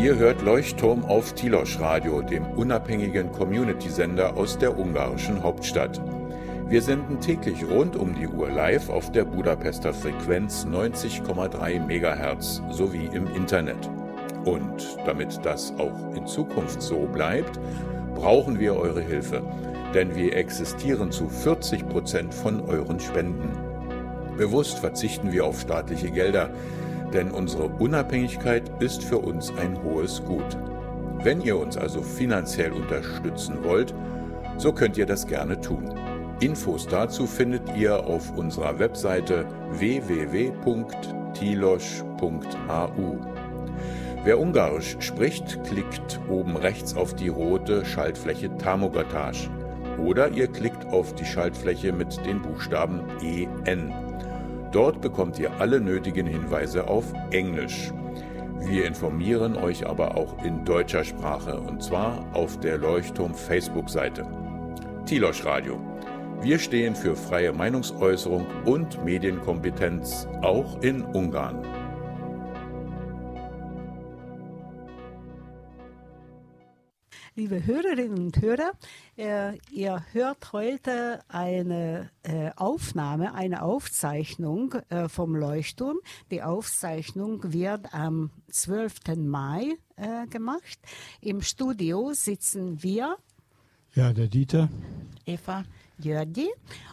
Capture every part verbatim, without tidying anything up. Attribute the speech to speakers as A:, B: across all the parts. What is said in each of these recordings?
A: Ihr hört Leuchtturm auf Tilos Radio, dem unabhängigen Community-Sender aus der ungarischen Hauptstadt. Wir senden täglich rund um die Uhr live auf der Budapester Frequenz neunzig Komma drei Megahertz sowie im Internet. Und damit das auch in Zukunft so bleibt, brauchen wir eure Hilfe, denn wir existieren zu vierzig Prozent von euren Spenden. Bewusst verzichten wir auf staatliche Gelder, denn unsere Unabhängigkeit ist für uns ein hohes Gut. Wenn ihr uns also finanziell unterstützen wollt, so könnt ihr das gerne tun. Infos dazu findet ihr auf unserer Webseite w w w punkt tilos punkt a u. Wer Ungarisch spricht, klickt oben rechts auf die rote Schaltfläche Támogatás oder ihr klickt auf die Schaltfläche mit den Buchstaben E N. Dort bekommt ihr alle nötigen Hinweise auf Englisch. Wir informieren euch aber auch in deutscher Sprache, und zwar auf der Leuchtturm-Facebook-Seite. Tilos Radio. Wir stehen für freie Meinungsäußerung und Medienkompetenz, auch in Ungarn.
B: Liebe Hörerinnen und Hörer, äh, ihr hört heute eine äh, Aufnahme, eine Aufzeichnung äh, vom Leuchtturm. Die Aufzeichnung wird am zwölften Mai äh, gemacht. Im Studio sitzen wir,
C: ja, der Dieter,
B: Eva, Jörgi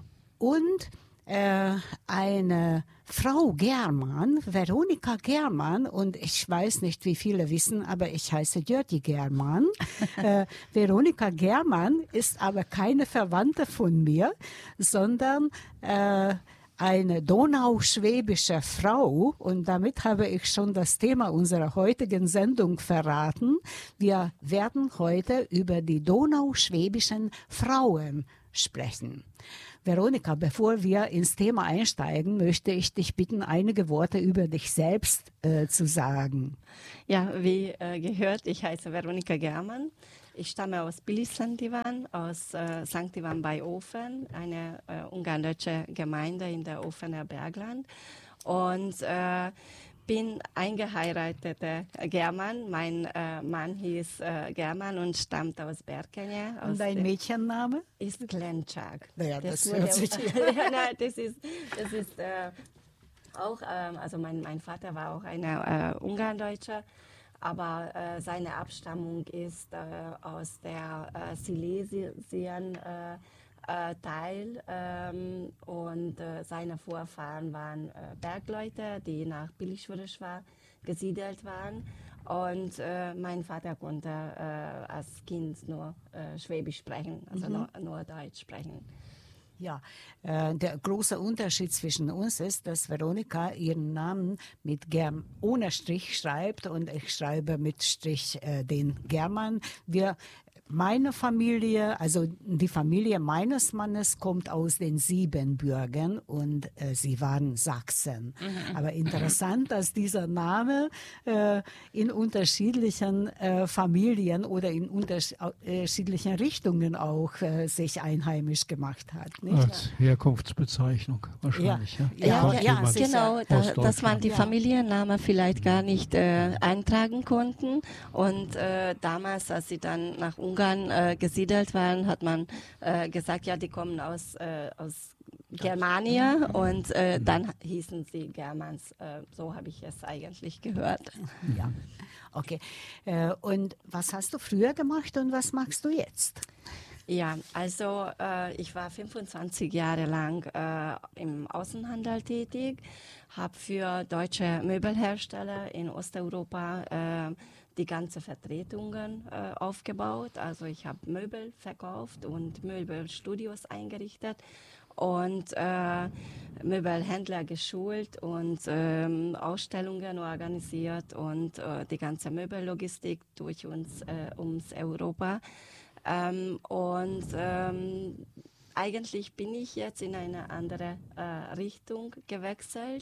B: und äh, eine Frau Germann, Veronika Germann, und ich weiß nicht, wie viele wissen, aber ich heiße Jörgi Germann. äh, Veronika Germann ist aber keine Verwandte von mir, sondern äh, eine donauschwäbische Frau, und damit habe ich schon das Thema unserer heutigen Sendung verraten. Wir werden heute über die donauschwäbischen Frauen sprechen. Veronika, bevor wir ins Thema einsteigen, möchte ich dich bitten, einige Worte über dich selbst äh, zu sagen.
D: Ja, wie äh, gehört, ich heiße Veronika Germann. Ich stamme aus Pilis-Szent Ivan, aus äh, Sankt Ivan bei Ofen, eine äh, ungardeutsche Gemeinde in der Ofener Bergland. Und äh, bin eingeheirateter German. Mein äh, Mann hieß äh, German und stammt aus Berkenje.
B: Und dein Mädchenname?
D: Ist Glenchak.
B: Naja, das,
D: das,
B: hört sich
D: ja, nein, das ist, das ist äh, auch, ähm, also mein, mein Vater war auch ein äh, Ungardeutscher, aber äh, seine Abstammung ist äh, aus der äh, Silesien äh, äh, Teil ähm, und äh, seine Vorfahren waren äh, Bergleute, die nach Pilis-Varosvár gesiedelt waren. Und äh, mein Vater konnte äh, als Kind nur äh, Schwäbisch sprechen, also
B: mhm.
D: nur, nur Deutsch sprechen.
B: Ja, äh, der große Unterschied zwischen uns ist, dass Veronika ihren Namen mit Germ ohne Strich schreibt und ich schreibe mit Strich äh, den German. Wir Meine Familie, also die Familie meines Mannes kommt aus den Siebenbürgen und äh, sie waren Sachsen. Mhm. Aber interessant, dass dieser Name äh, in unterschiedlichen äh, Familien oder in unterschiedlichen Richtungen auch äh, sich einheimisch gemacht hat. Nicht?
C: Als Herkunftsbezeichnung wahrscheinlich.
D: Ja, ja, ja, ja, ja genau, da, dass man die
B: ja.
D: Familiennamen vielleicht gar nicht äh, eintragen konnten. Und äh, damals, als sie dann nach Ungarn Äh, gesiedelt waren, hat man äh, gesagt, ja, die kommen aus, äh, aus Germania und äh, dann hießen sie Germans. Äh, so habe ich es eigentlich gehört.
B: Ja, okay. Äh, und was hast du früher gemacht und was machst du jetzt?
D: Ja, also äh, ich war fünfundzwanzig Jahre lang äh, im Außenhandel tätig, habe für deutsche Möbelhersteller in Osteuropa äh, die ganze Vertretungen äh, aufgebaut. Also ich habe Möbel verkauft und Möbelstudios eingerichtet und äh, Möbelhändler geschult und ähm, Ausstellungen organisiert und äh, die ganze Möbellogistik durch uns äh, ums Europa. Ähm, und ähm, eigentlich bin ich jetzt in eine andere äh, Richtung gewechselt.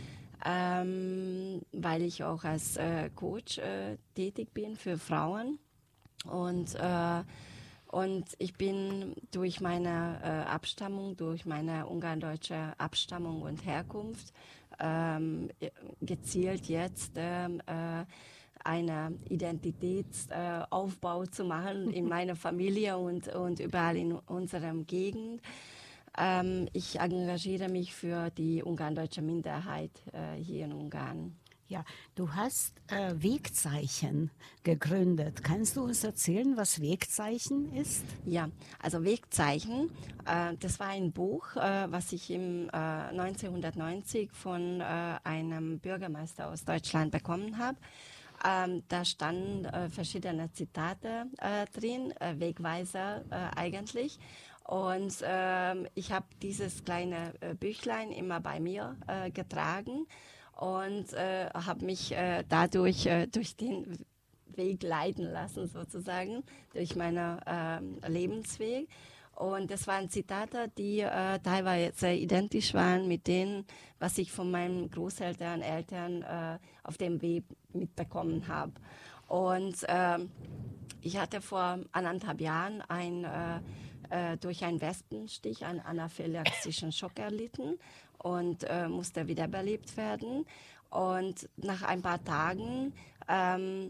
D: Ähm, weil ich auch als äh, Coach äh, tätig bin für Frauen und, äh, und ich bin durch meine äh, Abstammung, durch meine ungardeutsche Abstammung und Herkunft ähm, gezielt jetzt ähm, äh, einen Identitätsaufbau äh, zu machen in meiner Familie und, und überall in unserer Gegend. Ähm, ich engagiere mich für die ungarndeutsche Minderheit äh, hier in Ungarn.
B: Ja, du hast äh, Wegzeichen gegründet. Kannst du uns erzählen, was Wegzeichen ist?
D: Ja, also Wegzeichen, äh, das war ein Buch, äh, was ich im äh, neunzehnhundertneunzig von äh, einem Bürgermeister aus Deutschland bekommen habe. Ähm, da standen äh, verschiedene Zitate äh, drin, äh, Wegweiser äh, eigentlich. Und äh, ich habe dieses kleine äh, Büchlein immer bei mir äh, getragen. Und äh, habe mich äh, dadurch äh, durch den Weg leiten lassen, sozusagen, durch meinen äh, Lebensweg. Und das waren Zitate, die äh, teilweise identisch waren mit denen, was ich von meinen Großeltern, Eltern äh, auf dem Weg mitbekommen habe. Und äh, ich hatte vor anderthalb Jahren ein, äh, äh, durch einen Wespenstich einen anaphylaxischen Schock erlitten und äh, musste wiederbelebt werden. Und nach ein paar Tagen ähm,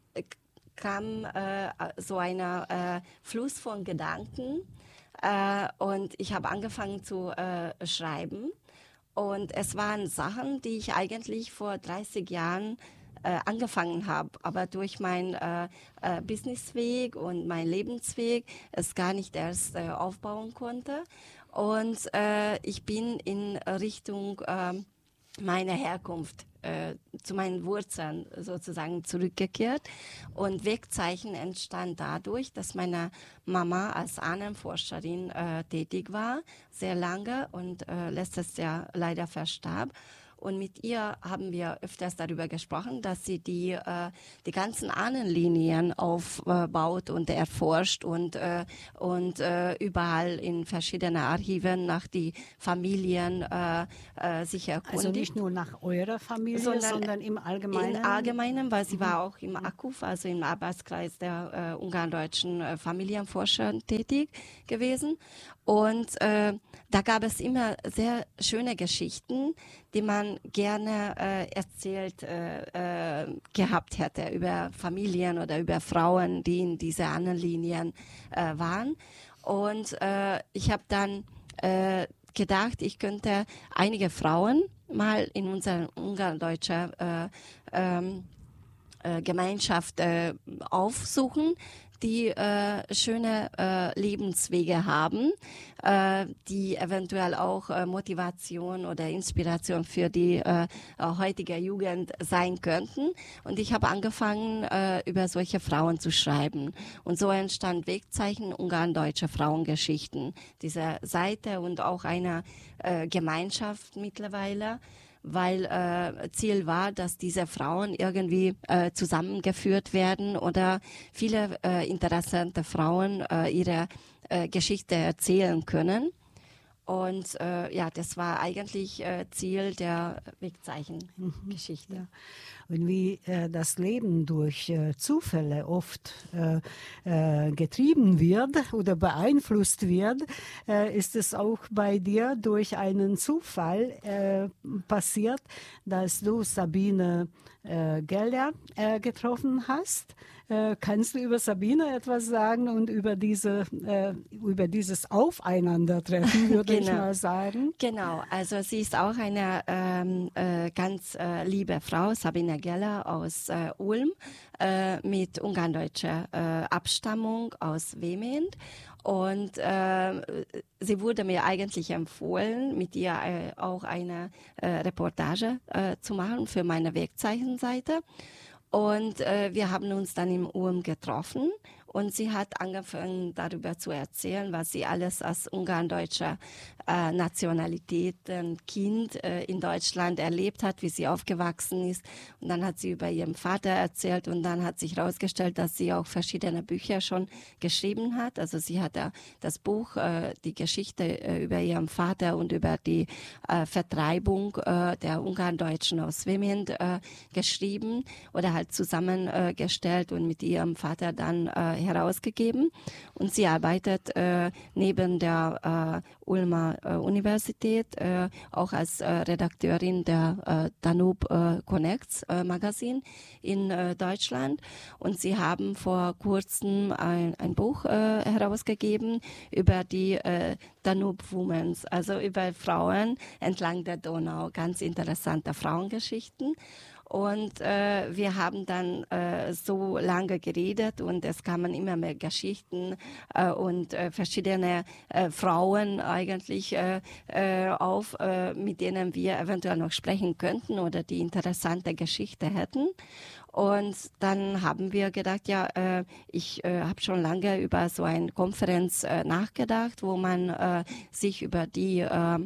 D: kam äh, so ein äh, Fluss von Gedanken äh, und ich habe angefangen zu äh, schreiben. Und es waren Sachen, die ich eigentlich vor dreißig Jahren äh, angefangen habe, aber durch meinen äh, äh, Businessweg und meinen Lebensweg es gar nicht erst äh, aufbauen konnte. Und äh, ich bin in Richtung äh, meiner Herkunft, äh, zu meinen Wurzeln sozusagen zurückgekehrt. Und Wegzeichen entstand dadurch, dass meine Mama als Ahnenforscherin äh, tätig war, sehr lange und äh, letztes Jahr leider verstarb. Und mit ihr haben wir öfters darüber gesprochen, dass sie die, äh, die ganzen Ahnenlinien aufbaut und erforscht und, äh, und äh, überall in verschiedenen Archiven nach die Familien äh, äh, sich erkundigt.
B: Also nicht nur nach eurer Familie, sondern, sondern im Allgemeinen?
D: Im Allgemeinen, weil sie mhm. war auch im A K U F, also im Arbeitskreis der äh, ungarndeutschen äh, Familienforscher tätig gewesen. Und äh, da gab es immer sehr schöne Geschichten, die man gerne äh, erzählt äh, äh, gehabt hätte über Familien oder über Frauen, die in diese Ahnenlinien äh, waren. Und äh, ich habe dann äh, gedacht, ich könnte einige Frauen mal in unserer ungarndeutschen äh, ähm, äh, Gemeinschaft äh, aufsuchen, die äh, schöne äh, Lebenswege haben, äh, die eventuell auch äh, Motivation oder Inspiration für die äh, heutige Jugend sein könnten. Und ich habe angefangen, äh, über solche Frauen zu schreiben. Und so entstand Wegzeichen Ungarndeutsche Frauengeschichten, diese Seite und auch eine äh, Gemeinschaft mittlerweile, weil äh, Ziel war, dass diese Frauen irgendwie äh, zusammengeführt werden oder viele äh, interessante Frauen äh, ihre äh, Geschichte erzählen können. Und äh, ja, das war eigentlich äh, Ziel der Wegzeichengeschichte.
B: Ja. Und wie äh, das Leben durch äh, Zufälle oft äh, äh, getrieben wird oder beeinflusst wird, äh, ist es auch bei dir durch einen Zufall äh, passiert, dass du Sabine äh, Geller äh, getroffen hast. Äh, kannst du über Sabine etwas sagen und über diese äh, über dieses Aufeinandertreffen, würde genau. ich mal sagen?
D: Genau, also sie ist auch eine ähm, äh, ganz äh, liebe Frau, Sabine Geller aus äh, Ulm, äh, mit ungarndeutscher äh, Abstammung aus Vement. Und äh, sie wurde mir eigentlich empfohlen, mit ihr äh, auch eine äh, Reportage äh, zu machen für meine Wegzeichenseite. Und äh, wir haben uns dann im Ulm getroffen und sie hat angefangen darüber zu erzählen, was sie alles als ungarndeutscher äh, Nationalität, ein Kind äh, in Deutschland erlebt hat, wie sie aufgewachsen ist. Und dann hat sie über ihren Vater erzählt und dann hat sich herausgestellt, dass sie auch verschiedene Bücher schon geschrieben hat. Also sie hat ja das Buch, äh, die Geschichte äh, über ihren Vater und über die äh, Vertreibung äh, der Ungarndeutschen aus Vement äh, geschrieben oder halt zusammengestellt äh, und mit ihrem Vater dann äh, herausgegeben und sie arbeitet äh, neben der äh, Ulmer äh, Universität äh, auch als äh, Redakteurin der äh, Danube äh, Connects äh, Magazin in äh, Deutschland und sie haben vor kurzem ein, ein Buch äh, herausgegeben über die äh, Danube Women, also über Frauen entlang der Donau, ganz interessante Frauengeschichten. Und äh, wir haben dann äh, so lange geredet und es kamen immer mehr Geschichten äh, und äh, verschiedene äh, Frauen eigentlich äh, äh, auf, äh, mit denen wir eventuell noch sprechen könnten oder die interessante Geschichte hätten. Und dann haben wir gedacht, ja, äh, ich äh, habe schon lange über so eine Konferenz äh, nachgedacht, wo man äh, sich über die äh,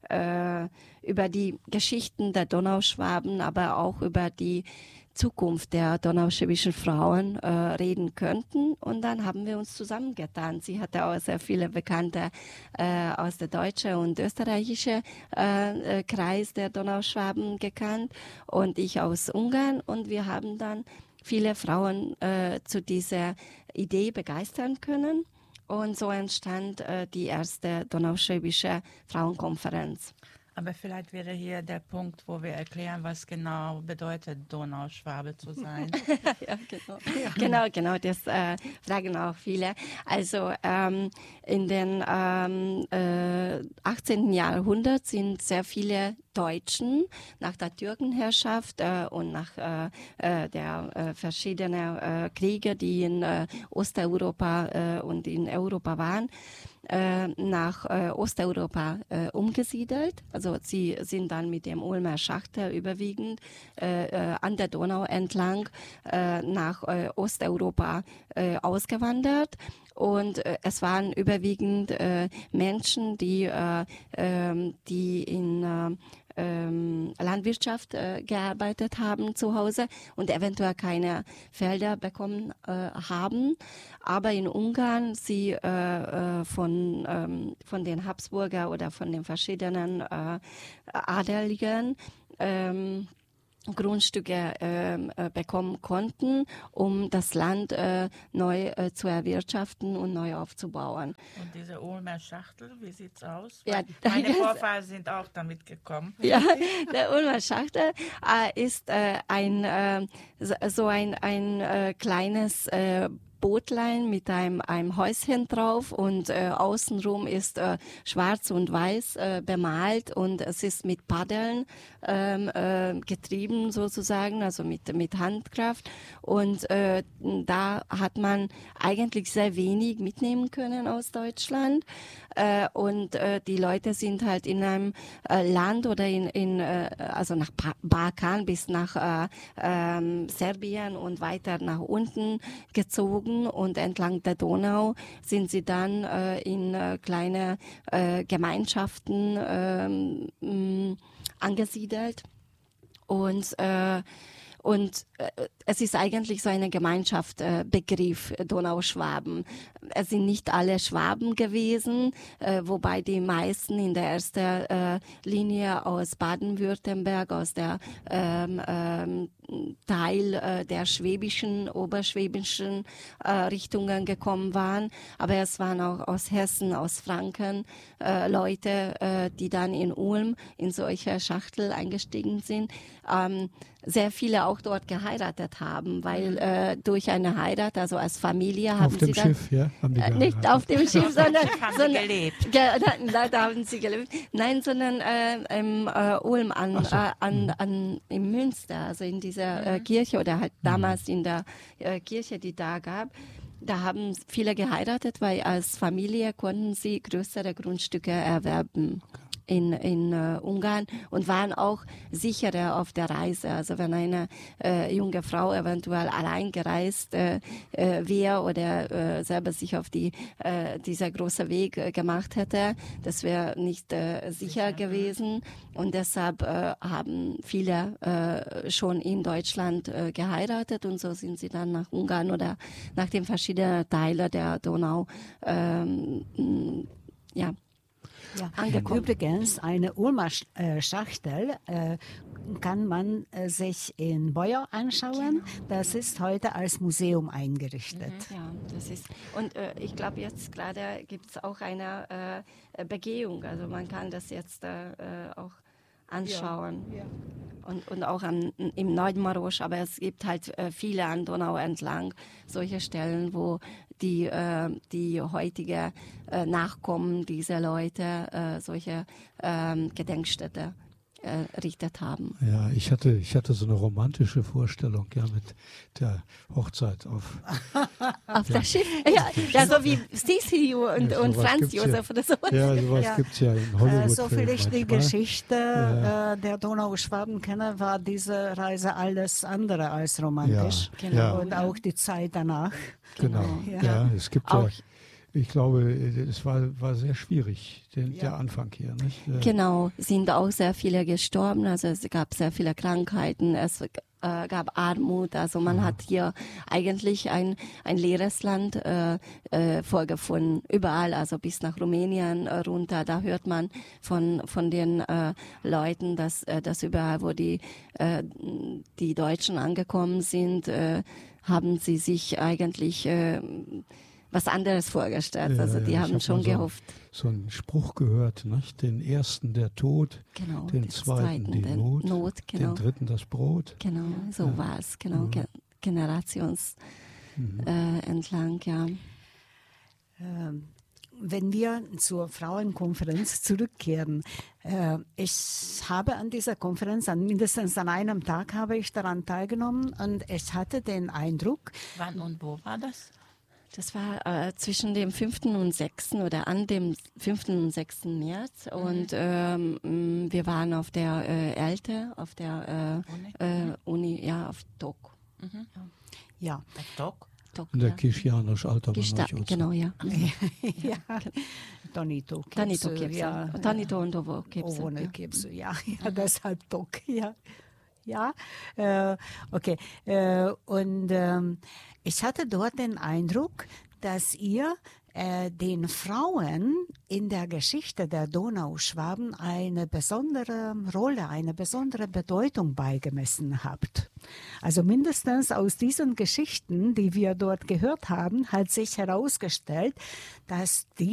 D: äh, über die Geschichten der Donauschwaben, aber auch über die Zukunft der donauschwäbischen Frauen äh, reden könnten. Und dann haben wir uns zusammengetan. Sie hatte auch sehr viele Bekannte äh, aus der deutschen und österreichischen äh, äh, Kreis der Donauschwaben gekannt und ich aus Ungarn. Und wir haben dann viele Frauen äh, zu dieser Idee begeistern können. Und so entstand äh, die erste donauschwäbische Frauenkonferenz.
E: Aber vielleicht wäre hier der Punkt, wo wir erklären, was genau bedeutet, Donauschwabe zu sein.
D: Ja, genau. Ja. genau, genau, das äh, fragen auch viele. Also ähm, in den ähm, äh, achtzehnten Jahrhundert sind sehr viele Deutschen nach der Türkenherrschaft äh, und nach äh, äh, der äh, verschiedenen äh, Kriege, die in äh, Osteuropa äh, und in Europa waren, äh, nach äh, Osteuropa äh, umgesiedelt. Also sie sind dann mit dem Ulmer Schachter überwiegend äh, äh, an der Donau entlang äh, nach äh, Osteuropa äh, ausgewandert. Und äh, es waren überwiegend äh, Menschen, die, äh, äh, die in äh, ähm, Landwirtschaft äh, gearbeitet haben zu Hause und eventuell keine Felder bekommen äh, haben. Aber in Ungarn sie äh, äh, von, ähm, von den Habsburger oder von den verschiedenen äh, Adeligen ähm, Grundstücke äh, bekommen konnten, um das Land äh, neu äh, zu erwirtschaften und neu aufzubauen.
E: Und diese Ulmer Schachtel, wie sieht's aus?
D: Ja,
E: meine Vorfahren sind auch damit gekommen.
D: Ja, der Ulmer Schachtel äh, ist äh, ein äh, so ein, ein äh, kleines äh, Bootlein mit einem, einem Häuschen drauf und äh, außenrum ist äh, schwarz und weiß äh, bemalt und es ist mit Paddeln ähm, äh, getrieben sozusagen, also mit, mit Handkraft und äh, da hat man eigentlich sehr wenig mitnehmen können aus Deutschland äh, und äh, die Leute sind halt in einem äh, Land oder in, in äh, also nach ba- Balkan bis nach äh, äh, Serbien und weiter nach unten gezogen. Und entlang der Donau sind sie dann äh, in äh, kleine äh, Gemeinschaften äh, mh, angesiedelt. Und äh, Und äh, es ist eigentlich so eine Gemeinschaftsbegriff, äh, Donauschwaben. Es sind nicht alle Schwaben gewesen, äh, wobei die meisten in der ersten äh, Linie aus Baden-Württemberg, aus der ähm, ähm, Teil äh, der schwäbischen, oberschwäbischen äh, Richtungen gekommen waren. Aber es waren auch aus Hessen, aus Franken äh, Leute, äh, die dann in Ulm in solche Schachtel eingestiegen sind. Ähm, sehr viele auch dort geheiratet haben, weil äh, durch eine Heirat, also als Familie haben
C: auf dem
D: sie dann,
C: Schiff, ja, haben die
D: äh, nicht auf dem Schiff, sondern,
E: haben
D: sondern
E: sie gelebt.
D: Ge, da, da haben sie gelebt. Nein, sondern äh, im äh, Ulm an,
C: so.
D: äh, an, an in Münster, also in dieser äh, Kirche oder halt damals in der äh, Kirche, die da gab. Da haben viele geheiratet, weil als Familie konnten sie größere Grundstücke erwerben. In, in uh, Ungarn und waren auch sicherer auf der Reise. Also wenn eine äh, junge Frau eventuell allein gereist äh, äh, wäre oder äh, selber sich auf die äh, dieser große Weg äh, gemacht hätte, das wäre nicht äh, sicher, sicher gewesen. Und deshalb äh, haben viele äh, schon in Deutschland äh, geheiratet und so sind sie dann nach Ungarn oder nach den verschiedenen Teilen der Donau ähm, ja
B: Ja.
D: angekommen.
B: Übrigens, eine Ulmer Sch- äh, Schachtel äh, kann man äh, sich in Beuer anschauen. Das ist heute als Museum eingerichtet.
D: Ja, das ist. Und äh, ich glaube, jetzt gerade gibt es auch eine äh, Begehung. Also man kann das jetzt äh, äh, auch anschauen.
B: Ja.
D: Und, und auch an, im Neumarosch, aber es gibt halt äh, viele an Donau entlang solche Stellen, wo die, äh, die heutige äh, Nachkommen dieser Leute äh, solche äh, Gedenkstätte äh, errichtet haben.
C: Ja, ich hatte, ich hatte so eine romantische Vorstellung, ja, mit der Hochzeit auf.
D: Auf das Schiff? Ja, ja, so wie Sisi und,
C: Ja,
D: und
C: sowas
D: Franz
C: gibt's
D: Josef oder so.
C: Ja, sowas
B: Ja.
C: gibt es ja in
B: Äh,
C: Hollywood.
B: so viel ich die
C: manchmal.
B: Geschichte
C: Ja.
B: äh, der Donauschwaben kenne, war diese Reise alles andere als romantisch.
C: Ja,
D: Genau.
C: ja.
B: Und auch die Zeit danach.
C: Genau,
B: Ja.
C: ja. Es gibt
D: Auch-
C: ja, ich glaube, es war, war sehr schwierig, den,
B: Ja.
C: der Anfang hier. Nicht? Äh,
D: Genau, sind auch sehr viele gestorben, also es gab sehr viele Krankheiten, es äh, gab Armut, also man hat hier eigentlich ein, ein leeres Land äh, äh, vorgefunden, überall, also bis nach Rumänien äh, runter, da hört man von, von den äh, Leuten, dass, äh, dass überall, wo die, äh, die Deutschen angekommen sind, äh, haben sie sich eigentlich äh, was anderes vorgestellt,
C: Ja,
D: also die
C: ja, ich
D: haben
C: hab
D: schon
C: mal so-
D: gehofft.
C: So einen Spruch gehört, nicht? Den ersten der Tod,
D: Genau,
C: den
D: den
C: zweiten die
D: den
C: Not,
D: Not, genau.
C: den dritten das Brot.
D: Genau, so war es, genau, ge generations äh, entlang, ja.
B: Ähm, Wenn wir zur Frauenkonferenz zurückkehren, äh, ich habe an dieser Konferenz, an mindestens an einem Tag habe ich daran teilgenommen und ich hatte den Eindruck,
E: Wann und wo war das?
D: Das war äh, zwischen dem fünften und sechsten oder an dem fünften und sechsten März und ähm, mh, wir waren auf der äh, ELTE, auf der äh, äh, Uni, ja, auf T O K.
B: ja,
E: Auf Dok?
D: T O K
C: In der
D: ja.
C: Kischianisch Alter
D: Gesta genau, ja.
B: ja, Tonito
D: Tanito
B: Kipsu,
D: Kipsu.
B: ja,
D: Tanito und Ovo Kipsu.
B: Ovone
D: Ja.
B: Kipsu, ja, ja, deshalb Tok, ja. Ja, äh, okay. Äh, und ähm, ich hatte dort den Eindruck, dass ihr äh, den Frauen in der Geschichte der Donauschwaben eine besondere Rolle, eine besondere Bedeutung beigemessen habt. Also mindestens aus diesen Geschichten, die wir dort gehört haben, hat sich herausgestellt, dass die